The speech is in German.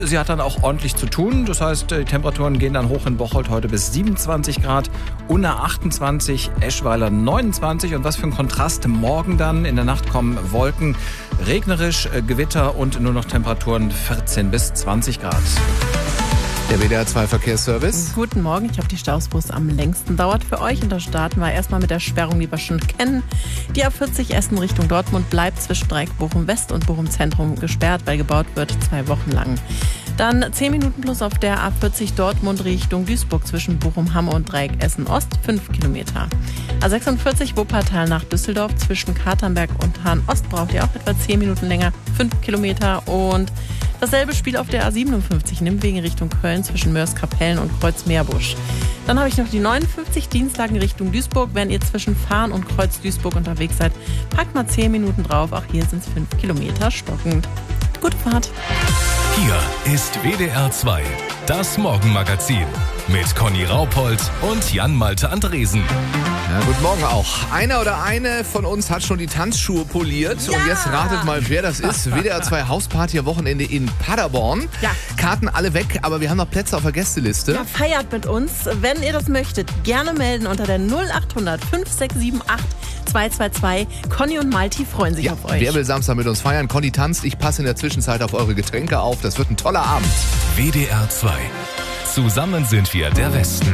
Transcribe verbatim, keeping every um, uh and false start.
Sie hat dann auch ordentlich zu tun. Das heißt, die Temperaturen gehen dann hoch in Bocholt heute bis siebenundzwanzig Grad, Unna achtundzwanzig, Eschweiler neunundzwanzig. Und was für ein Kontrast morgen dann. In der Nacht kommen Wolken, regnerisch, Gewitter und nur noch Temperaturen vierzehn bis zwanzig Grad. Der W D R zwei Verkehrsservice. Guten Morgen, ich habe die Staus, wo es am längsten dauert für euch. Und da starten wir erstmal mit der Sperrung, die wir schon kennen. Die A vierzig Essen Richtung Dortmund bleibt zwischen Dreieck Bochum West und Bochum Zentrum gesperrt, weil gebaut wird, zwei Wochen lang. Dann zehn Minuten plus auf der A vierzig Dortmund Richtung Duisburg zwischen Bochum Hamme und Dreieck Essen Ost, fünf Kilometer. A sechsundvierzig Wuppertal nach Düsseldorf zwischen Katernberg und Hahn Ost braucht ihr auch etwa zehn Minuten länger, fünf Kilometer. Und dasselbe Spiel auf der A siebenundfünfzig Nimmwegen Richtung Köln zwischen Mörs-Kapellen und Kreuz-Meerbusch. Dann habe ich noch die neunundfünfzig Dienstlagen Richtung Duisburg. Wenn ihr zwischen Fahren und Kreuz Duisburg unterwegs seid, packt mal zehn Minuten drauf. Auch hier sind es fünf Kilometer stockend. Gute Fahrt. Hier ist W D R zwei, das Morgenmagazin mit Conny Raupold und Jan-Malte Andresen. Ja, guten Morgen auch. Einer oder eine von uns hat schon die Tanzschuhe poliert. Ja. Und jetzt ratet mal, wer das ist. W D R zwei Hausparty am Wochenende in Paderborn. Ja. Karten alle weg, aber wir haben noch Plätze auf der Gästeliste. Ja, feiert mit uns. Wenn ihr das möchtet, gerne melden unter der null acht hundert fünf sechs sieben acht zwei zwei zwei. Conny und Malti freuen sich ja, auf euch. Wer will Samstag mit uns feiern? Conny tanzt, ich passe in der Zwischenzeit auf eure Getränke auf. Das wird ein toller Abend. W D R zwei. Zusammen sind wir der Westen.